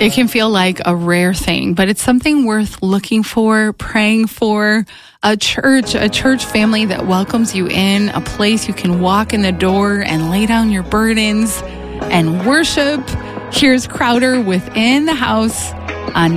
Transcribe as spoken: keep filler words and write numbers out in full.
It can feel like a rare thing, but it's something worth looking for, praying for. A church, a church family that welcomes you in, a place you can walk in the door and lay down your burdens and worship. Here's Crowder within the house